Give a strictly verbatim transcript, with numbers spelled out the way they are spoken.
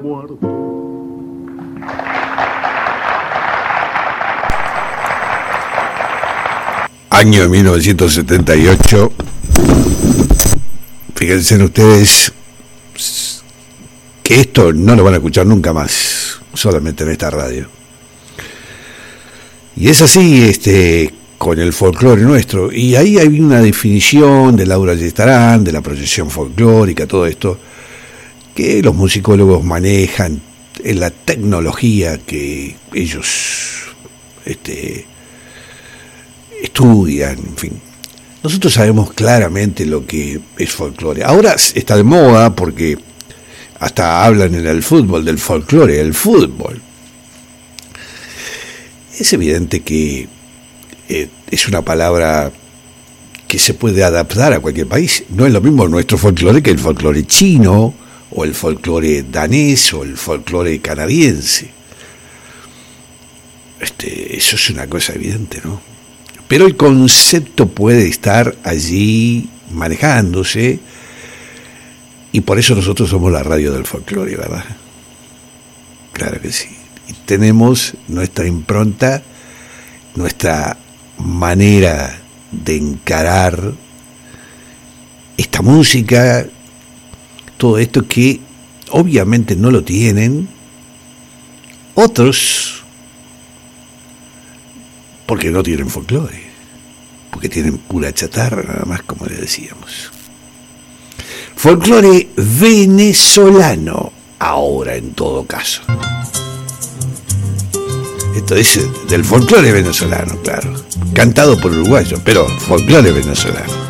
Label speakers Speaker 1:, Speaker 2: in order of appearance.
Speaker 1: muerto.
Speaker 2: Año mil novecientos setenta y ocho. Fíjense ustedes que esto no lo van a escuchar nunca más, solamente en esta radio. Y es así, este, con el folclore nuestro. Y ahí hay una definición de Laura Gestarán, de la proyección folclórica, todo esto, que los musicólogos manejan en la tecnología que ellos este, estudian, en fin. Nosotros sabemos claramente lo que es folclore. Ahora está de moda porque hasta hablan en el fútbol del folclore, el fútbol. Es evidente que eh, es una palabra que se puede adaptar a cualquier país. No es lo mismo nuestro folclore que el folclore chino, o el folclore danés, o el folclore canadiense. Este, eso es una cosa evidente, ¿no? Pero el concepto puede estar allí manejándose, y por eso nosotros somos la radio del folclore, ¿verdad? Claro que sí. Y tenemos nuestra impronta, nuestra manera de encarar esta música, todo esto que obviamente no lo tienen otros, porque no tienen folclore, porque tienen pura chatarra, nada más, como le decíamos. Folclore venezolano, ahora en todo caso. Esto es del folclore venezolano, claro, cantado por uruguayos, pero folclore venezolano.